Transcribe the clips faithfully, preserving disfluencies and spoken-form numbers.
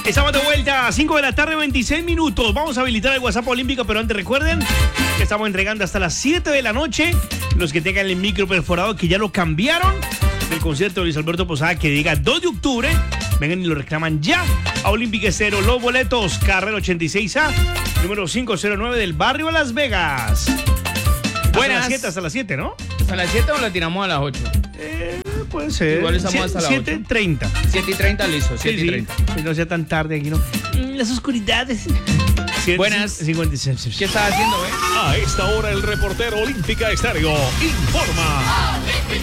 Estamos de vuelta a cinco de la tarde, veintiséis minutos. Vamos a habilitar el WhatsApp Olímpico, pero antes recuerden que estamos entregando hasta las siete de la noche. Los que tengan el micro perforado, que ya lo cambiaron del concierto de Luis Alberto Posada, que diga dos de octubre, vengan y lo reclaman ya a Olímpica Estéreo. Los boletos, carrera ochenta y seis A, número quinientos nueve del barrio Las Vegas. Buenas. Hasta las siete, hasta las siete, ¿no? ¿Hasta las siete o la tiramos a las ocho? Eh, puede ser. Igual estamos hasta las siete y treinta. siete y treinta, listo, siete Sí, y treinta. sí. Que no sea tan tarde aquí, ¿no? Mm, Las oscuridades. Buenas. cincuenta y seis. ¿Qué estás haciendo, eh? A esta hora el reportero Olímpica Estéreo informa.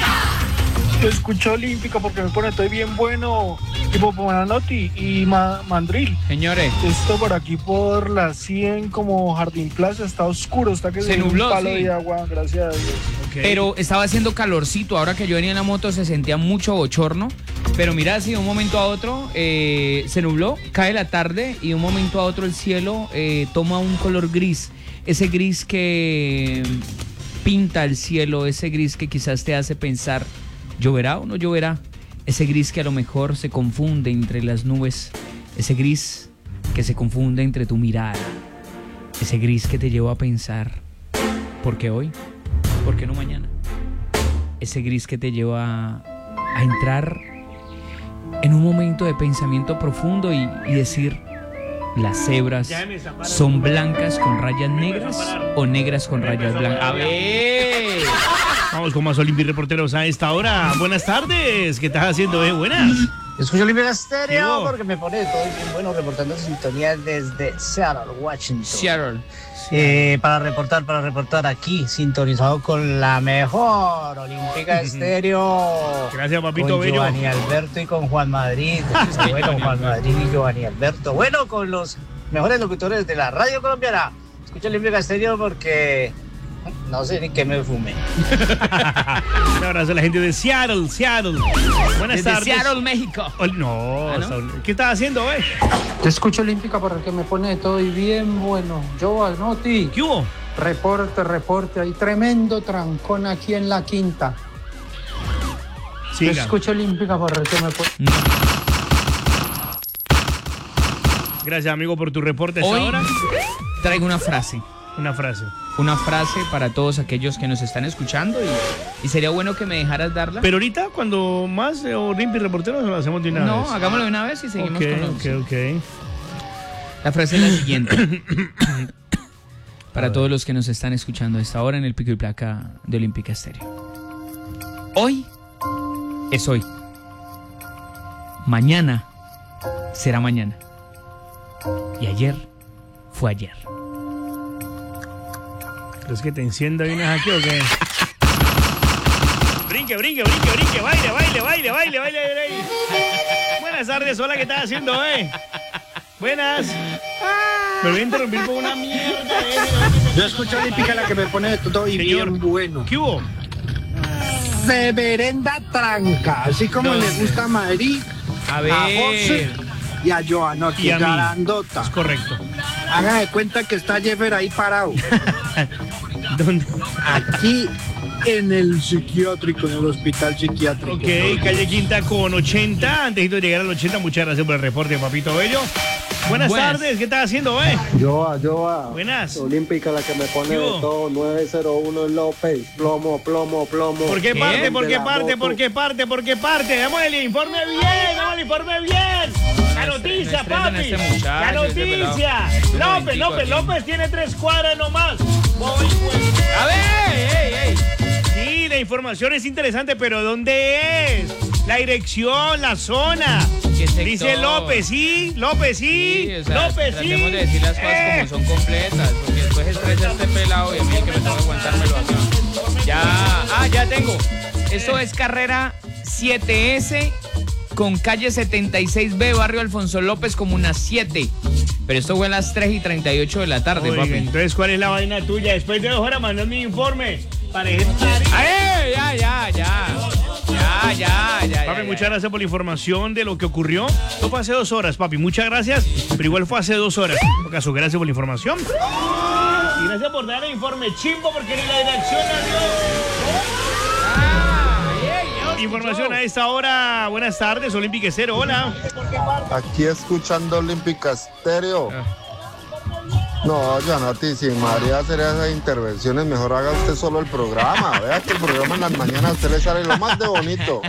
Yo escucho Olímpica porque me pone estoy bien bueno, tipo Pomanotti y ma Mandril. Señores. Esto por aquí por la cien como Jardín Plaza está oscuro, está que Se ve nubló, un palo sí. de agua, gracias a Dios. Okay. Pero estaba haciendo calorcito. Ahora que yo venía en la moto se sentía mucho bochorno. Pero mira, así de un momento a otro eh, se nubló, cae la tarde y de un momento a otro el cielo eh, toma un color gris. Ese gris que pinta el cielo, ese gris que quizás te hace pensar, ¿lloverá o no lloverá? Ese gris que a lo mejor se confunde entre las nubes. Ese gris que se confunde entre tu mirada. Ese gris que te lleva a pensar, ¿por qué hoy? ¿Por qué no mañana? Ese gris que te lleva a entrar en un momento de pensamiento profundo y, y decir, ¿las cebras son blancas con rayas negras o negras con rayas blancas? A ver. Vamos con más Olímpica Reporteros a esta hora. Buenas tardes. ¿Qué estás haciendo, eh? Buenas. Escucho Olímpica ¿Qué Estéreo hubo? porque me pone todo bien bueno reportando sintonía desde Seattle, Washington. Seattle. Eh, para reportar, para reportar aquí, sintonizado con la mejor Olímpica Estéreo. Gracias, papito con bello. Giovanni Alberto y con Juan Madrid. Bueno, Juan Madrid y Giovanni Alberto. Bueno, con los mejores locutores de la radio colombiana. Escucho Olímpica Estéreo porque no sé ni qué me fumé. Un abrazo a la gente de Seattle, Seattle. Buenas Desde tardes. Seattle, México. Ol- No, ¿Ah, no? está- ¿qué estás haciendo, eh? Te escucho Olímpica porque me pone todo y bien bueno. Yo, Alnoti, ¿Qué hubo? reporte, reporte. Hay tremendo trancón aquí en la quinta. Te Siga. escucho Olímpica porque me pone... Gracias, amigo, por tu reporte a esta Hoy hora. traigo una frase. Una frase. Una frase para todos aquellos que nos están escuchando y, y sería bueno que me dejaras darla. Pero ahorita, cuando más eh, Olímpica Reporteros, lo hacemos de una no, vez. hagámoslo de una vez y seguimos Ok, con los... ok, ok. La frase es la siguiente. Para todos los que nos están escuchando a esta hora en el pico y placa de Olímpica Estéreo. Hoy es hoy. Mañana será mañana. Y ayer fue ayer. ¿Es que te encienda bien aquí o qué? Brinque, brinque, brinque, brinque, baile, baile, baile, baile, baile, baile. Buenas tardes, hola, ¿qué estás haciendo, eh? Buenas. Me voy a interrumpir por una mierda, eh. Yo escucho Olímpica, la que me pone de todo y Señor. bien bueno. ¿Qué hubo? Severenda Tranca, así como ¿Dónde? le gusta a Madrid, A a José ver. y a Joanotti, Y a mí. Garandota. Es correcto. Haga de cuenta que está Jeffer ahí parado. ¿Dónde? Aquí en el psiquiátrico, en el hospital psiquiátrico. Ok, calle Quinta con ochenta. Antes de llegar al ochenta, muchas gracias por el reporte, papito bello. Buenas, Buenas. tardes, ¿qué estás haciendo, eh? Yo, yo, Buenas. Olímpica, la que me pone ¿Qué de hubo? todo, nueve cero uno López, plomo, plomo, plomo. ¿Por qué ¿Qué? parte? ¿Por De qué la parte? moto. ¿Por qué parte? ¿Por qué parte? Damos el informe bien, damos el informe bien. La no noticia, estresen a papi. este muchacho, La este pelado. noticia. Un López, momentico López, aquí. López tiene tres cuadras nomás. Voy, pues. A ver, ey, ey. Sí, la información es interesante, pero ¿dónde es? La dirección, la zona. ¿Qué sector? Dice López, sí, López, sí, Sí, o sea, López, sí. tratemos de decir las cosas Eh. como son completas, porque después estresa este pelado y a mí el que me tengo que aguantármelo acá. Ya, ah, ya tengo. Eso es carrera siete ese con calle setenta y seis B, barrio Alfonso López, comuna siete. Pero esto fue a las tres y treinta y ocho de la tarde, Oiga, papi. entonces, ¿cuál es la vaina tuya? Después de dos horas, mandame mi informe. Para estar... ¡Ay, ya, ya, ya! Ya, ya, ya. Papi, ya, muchas ya. gracias por la información de lo que ocurrió. No fue hace dos horas, papi. Muchas gracias, pero igual fue hace dos horas. Por caso, gracias por la información. Y gracias por dar el informe chimbo, porque ni la dirección la dio. Ah, ey, Información a esta hora. Buenas tardes, Olímpica Estéreo. Hola. Aquí escuchando Olímpica Estéreo. No, Gianotti, sin María hacer esas intervenciones, mejor haga usted solo el programa. Vea que el programa en las mañanas a usted le sale lo más de bonito.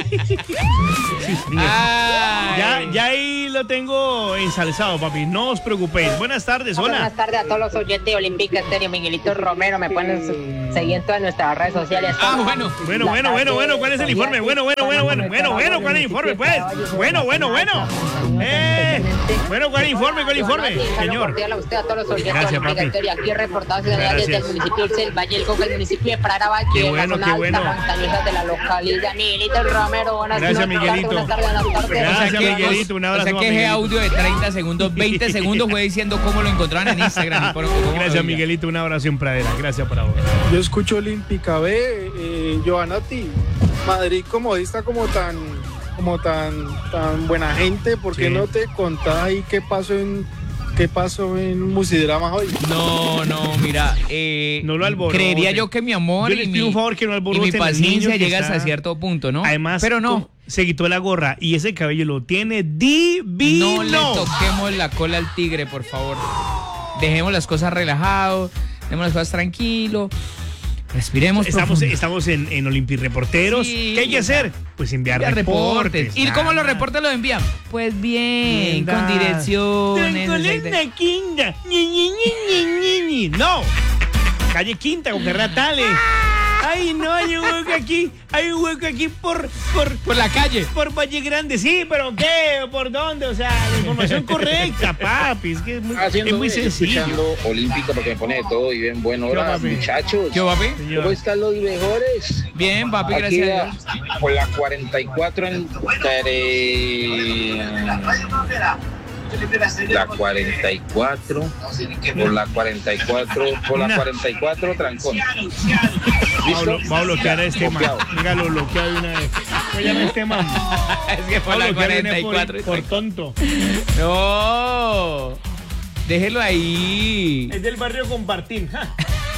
Ya, ya ahí lo tengo ensalzado, papi. No os preocupéis. Buenas tardes, hola. Buenas tardes a todos los oyentes de Olímpica Estéreo. Miguelito Romero, me pueden seguir en todas nuestras redes sociales. Ah, bueno. Bueno, bueno, bueno, bueno. ¿Cuál es el informe? Bueno, bueno, bueno, bueno. Bueno, bueno, ¿cuál es el informe, pues? Bueno, bueno, bueno. Eh, bueno, ¿cuál es el informe? ¿Cuál es el informe? Señor. Gracias, papi. Aquí reportados desde el municipio del Valle del Cauca, el municipio de Praraba, aquí Qué en bueno, la qué zona bueno. alta montañosa de la localidad. Miguelito Romero, buenas Gracias, noches. Miguelito. Buenas tardes, buenas tardes. Gracias, O sea que- Miguelito. Un abrazo, O sea que ese Miguelito. audio de treinta segundos, veinte segundos fue diciendo cómo lo encontraron en Instagram. y por- cómo lo Gracias, veía. Miguelito. Un abrazo en Pradera. Gracias por ahora. Yo escucho Olímpica B, eh, Giovanotti. Madrid como está como tan como tan tan buena gente, ¿por qué Sí. no te contás ahí qué pasó en qué pasó en Musidrama hoy? No, no, mira, eh, No lo alboroten. creería yo que mi amor Yo y les mi, pido un favor que no y alboroten mi al niño paciencia que llega está- hasta cierto punto, ¿no? Además, pero no, co- se quitó la gorra y ese cabello lo tiene divino. no le toquemos la cola al tigre, por favor. Dejemos las cosas relajados, dejemos las cosas tranquilo, respiremos Estamos, profundo. estamos en, en Olimpi Reporteros. Sí, ¿Qué hay que hacer? Pues enviar Envía reportes. ¿Y cómo los Nada. reportes los envían? Pues bien, Mierda. con direcciones. Trancolina Quinta. Ñi, ñi, ñi, ñi, ñi, ñi. No. Calle Quinta con carrera Tales. Ay, no, hay un hueco aquí. Hay un hueco aquí por, por, Por la calle. por Valle Grande. Sí, pero ¿qué? ¿Por dónde? O sea, la información correcta, papi. Es que es muy, es muy sencillo. Escuchando Olímpica porque me pone de todo y bien buena ¿Qué va, hora, papi? muchachos. ¿Qué papi? Señor. ¿Cómo están los mejores? Bien, papi, Aquí gracias a a- Dios. por la cuarenta y cuatro entre la cuarenta y cuatro por la cuarenta y cuatro por la No. cuarenta y cuatro trancón. Pablo, ¿Listo? va a bloquear a este man. Copiado. Venga, lo bloquea de una vez. ¿Cómo llama este man? Es que por Va a la bloquear de una cuarenta y cuatro. vez por, por tonto. No. Déjelo ahí. Es del barrio Compartín. ja.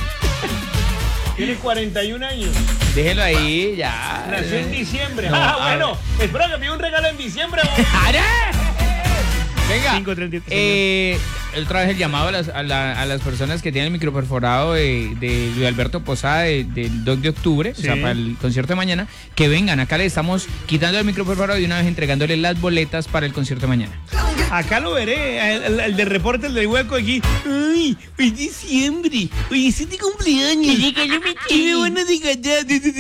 Tiene cuarenta y un años. Déjelo ahí, ya. Nació en diciembre. No, ah, a bueno. Espero que me dé un regalo en diciembre. ¡Are! Venga. cinco treinta y tres. Eh, otra vez el llamado a las, a, la- a las personas que tienen el microperforado de, de Luis Alberto Posada de- del dos de octubre, Sí. o sea, para el concierto de mañana, que vengan. Acá le estamos quitando el microperforado y una vez entregándole las boletas para el concierto de mañana. Acá lo veré. El, el, el de reporte, el del hueco aquí. Ay, hoy es diciembre. Hoy es de cumpleaños. ¿Qué me van a regalar?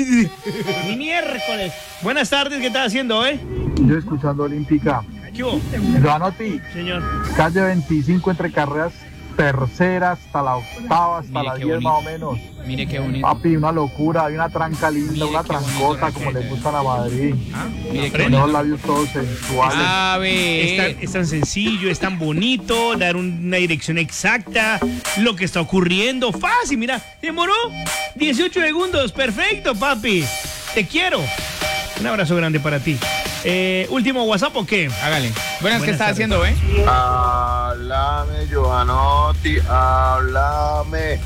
Ni miércoles. Buenas tardes, ¿qué estás haciendo, eh? Yo escuchando Olímpica. ¿Qué hubo? Giovanotti, Señor. calle veinticinco entre carreras tercera hasta la octava, hasta Mire la qué diez bonito. más o menos. Mire qué bonito. Papi, una locura, hay una tranca linda, Mire una qué bonito trancota como reporte. le gustan a Madrid. Ah, mire qué Con esos bonito. labios todos sensuales. A Es tan, ver. es tan sencillo, es tan bonito, dar una dirección exacta, lo que está ocurriendo. Fácil, mira, demoró dieciocho segundos. Perfecto, papi. Te quiero. Un abrazo grande para ti. Eh, último WhatsApp o qué? Hágale. Buenas, ¿qué Buenas está tardes. haciendo, eh? Háblame, Giovanotti, háblame.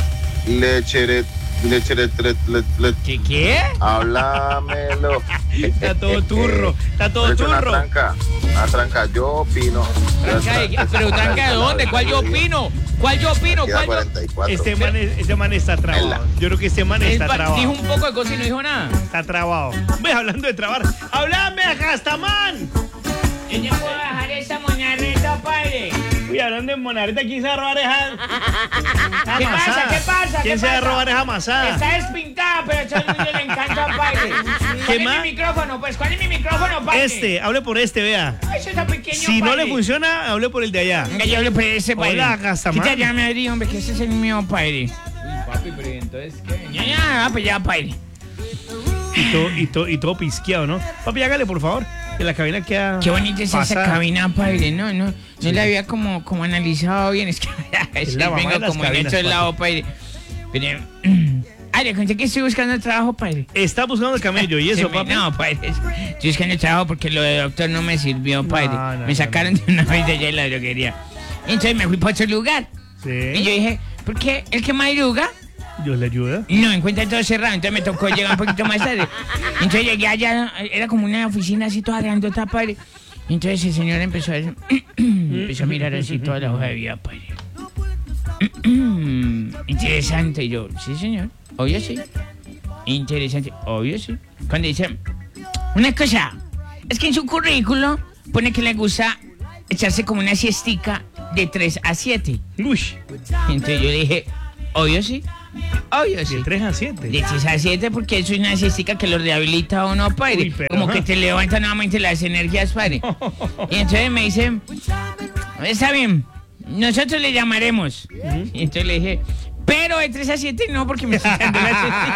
Lechere, lechere, le, le, le, ¿Qué qué? háblamelo. Está todo turro, está todo He hecho una turro. tranca, una tranca, yo opino. ¿Tranca de qué? ¿Pero tranca de dónde? ¿Cuál yo opino? ¿Cuál yo opino? Queda ¿Cuál yo? cuarenta y cuatro. Este man, es- este man está trabado. Yo creo que este man Él está pa- trabado. dijo un poco de cosas y no dijo nada. Está trabado. Ve hablando de trabar. ¡Háblame, Gastamán! Yo no puedo bajar esa monarreta, padre. Uy, hablando de monareta, ¿quién se va a robar esa? ¿Qué pasa? ¿Qué pasa? ¿Quién ¿Qué se va a pasa? robar esa masada? Está despintada, pero a todo el mundo le encanta, padre. ¿Qué ¿Cuál es más? mi micrófono? Pues, ¿cuál es mi micrófono, padre? Este, hable por este, vea. Ay, eso está pequeño, Si no padre. le funciona, hable por el de allá. Venga, yo hable por ese, padre. Hola, Gastamán. Quita ya, Madrid, hombre, que ese es el mío, padre. Uy, papi, pero entonces, ¿qué? Ya, ya, pues ya, padre. Y todo, y todo, y todo pisqueado, ¿no? Papi, hágale, por favor. Que la cabina queda. Qué bonita es esa pasada. cabina, padre. No, no, no Sí. la había como, como analizado bien. Es que Es es la que mamá de vengo las como en cabinas, hecho el papi. lado, padre. Pero, ay, le conté que estoy buscando trabajo, padre. Está buscando el camello, ¿y eso, Se me- papi? No, padre. Estoy buscando trabajo porque lo de doctor no me sirvió, padre. No, no, me no, sacaron de una vez de allá de la droguería. Entonces me fui para otro lugar. Sí. Y yo dije, ¿por qué el que madruga ¿Dios le ayuda? No, encuentra todo cerrado, entonces me tocó llegar un poquito más tarde. Entonces llegué allá, era como una oficina así toda grandota, padre. Entonces el señor empezó a, empezó a mirar así toda la hoja de vida, padre. Interesante. Y yo, sí, señor, obvio sí. Interesante, obvio sí. Cuando dice, una cosa, es que en su currículo pone que le gusta echarse como una siestica de tres a siete. Uy. Entonces yo le dije, obvio sí. Obvio sí. De tres a siete. De tres a siete porque eso es una siestica que lo rehabilita o no, padre. Uy, pero, como ajá. que te levanta nuevamente las energías, padre. Y entonces me dice, está bien, nosotros le llamaremos. Uh-huh. Y entonces le dije, pero de tres a siete no, porque me estoy echando la siestica.